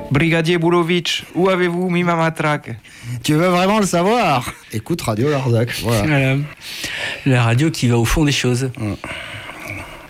Brigadier Boulovitch, où avez-vous mis ma matraque? Tu veux vraiment le savoir? Écoute Radio Larzac, voilà. Voilà. La radio qui va au fond des choses. Ouais.